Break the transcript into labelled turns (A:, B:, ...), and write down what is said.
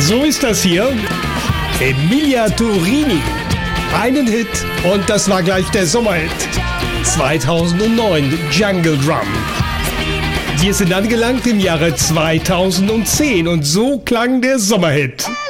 A: So ist das hier. Emilia Turini. Einen Hit und das war gleich der Sommerhit. 2009, Jungle Drum. Wir sind angelangt im Jahre 2010 und so klang der Sommerhit.